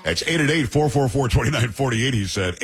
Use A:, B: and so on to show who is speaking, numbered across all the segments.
A: It's 888-444-2948, he said.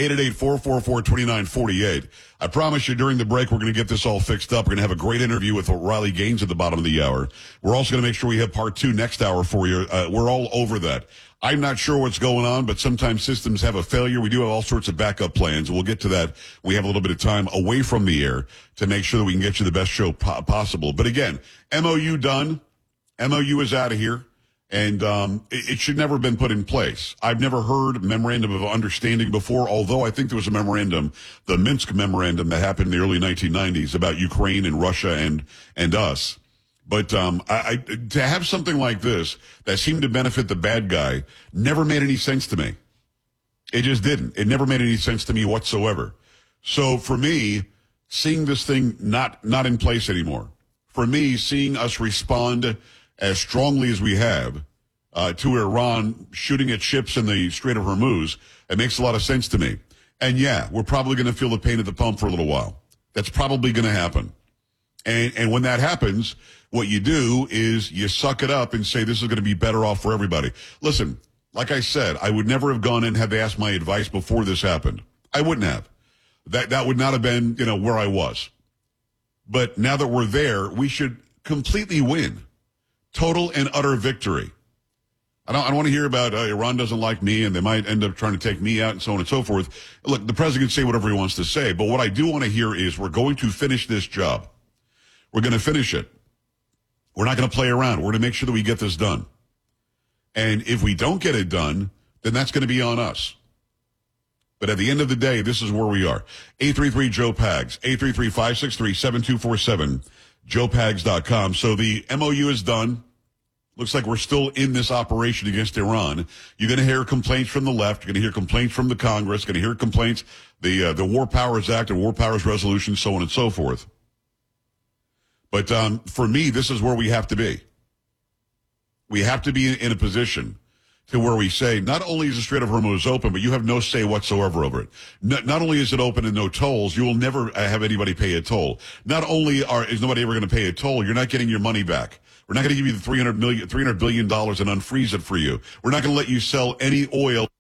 A: 888-444-2948. I promise you during the break, we're going to get this all fixed up. We're going to have a great interview with Riley Gaines at the bottom of the hour. We're also going to make sure we have part 2 next hour for you. We're all over that. I'm not sure what's going on, but sometimes systems have a failure. We do have all sorts of backup plans. We'll get to that. We have a little bit of time away from the air to make sure that we can get you the best show possible. But again, MOU done. MOU is out of here. And it should never have been put in place. I've never heard memorandum of understanding before, although I think there was a memorandum, the Minsk memorandum that happened in the early 1990s about Ukraine and Russia and us. But to have something like this that seemed to benefit the bad guy never made any sense to me. It just didn't. It never made any sense to me whatsoever. So for me, seeing this thing not in place anymore, for me, seeing us respond as strongly as we have to Iran shooting at ships in the Strait of Hormuz, it makes a lot of sense to me. And yeah, we're probably going to feel the pain at the pump for a little while. That's probably going to happen. And when that happens, what you do is you suck it up and say this is going to be better off for everybody. Listen, like I said, I would never have gone in and had to ask my advice before this happened. I wouldn't have. That would not have been, where I was. But now that we're there, we should completely win. Total and utter victory. I don't want to hear about Iran doesn't like me and they might end up trying to take me out and so on and so forth. Look, the president can say whatever he wants to say, but what I do want to hear is we're going to finish this job. We're going to finish it. We're not going to play around. We're going to make sure that we get this done. And if we don't get it done, then that's going to be on us. But at the end of the day, this is where we are. 833-JOE-PAGS, 833-563-7247, joepags.com. So the MOU is done. Looks like we're still in this operation against Iran. You're going to hear complaints from the left. You're going to hear complaints from the Congress. You're going to hear complaints, the War Powers Act and War Powers Resolution, so on and so forth. But for me, this is where we have to be. We have to be in a position to where we say, not only is the Strait of Hormuz open, but you have no say whatsoever over it. Not only is it open and no tolls, you will never have anybody pay a toll. Not only is nobody ever going to pay a toll, you're not getting your money back. We're not going to give you the $300 billion and unfreeze it for you. We're not going to let you sell any oil